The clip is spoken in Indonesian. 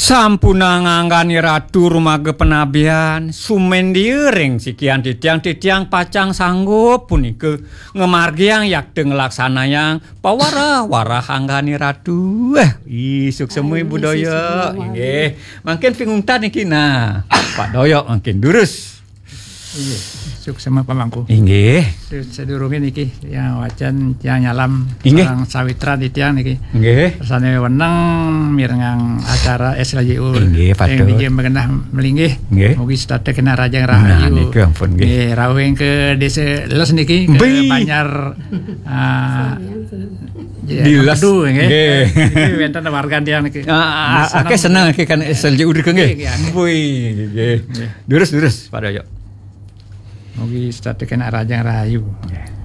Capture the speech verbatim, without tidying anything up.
Sampuna nganggani ratu rumaga penabihan sumendiring sikian titiang-titiang pacang sanggup punike ngemargiang yak ngelaksana pawara warah anggani ratu eh isuk semui budaya nggih mangken pingungtan iki nah Pak Doyok mangken durus iya suk sama pamangku inggih sedurunge niki yang wajan yang nyalam sareng sawitra titiang niki nggih rasane weneng mirengang acara S L J U nggih padha nggih mengenah melinggih mugi sedaya kena rajang rahayu nah niki ampun nggih rawuh ke desa Les niki ke Banjar Dilas nggih iki wonten warga tiyang niki akeh seneng iki kan S L J U nggih wih nggih durus-durus Pak Doyok mugi sedaya kena rajang rahayu.